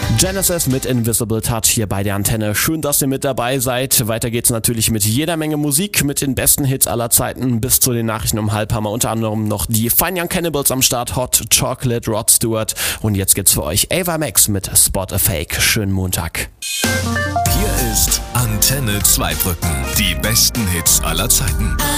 Genesis mit Invisible Touch hier bei der Antenne. Schön, dass ihr mit dabei seid. Weiter geht's natürlich mit jeder Menge Musik, mit den besten Hits aller Zeiten. Bis zu den Nachrichten um halb haben wir unter anderem noch die Fine Young Cannibals am Start, Hot Chocolate, Rod Stewart. Und jetzt gibt's für euch Ava Max mit Spot a Fake. Schönen Montag. Hier ist Antenne Zweibrücken. Die besten Hits aller Zeiten.